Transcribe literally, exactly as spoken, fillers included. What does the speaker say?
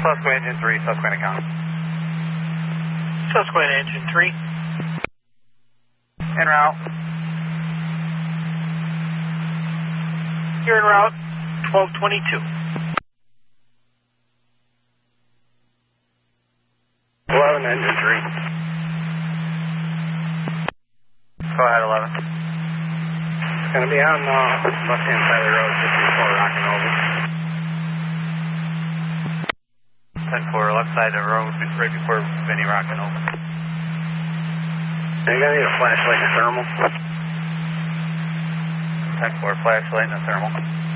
Susquehanna Engine three, Susquehanna County. Susquehanna Engine three. En route. You're en route, twelve twenty-two. eleven Engine three. Go ahead, eleven. It's going to be on the left-hand side of the road just before Rocking Over. ten four, left side of the road, right before Vinny Rocking Over. You're going to need a flashlight and a thermal. ten four, flashlight and a thermal.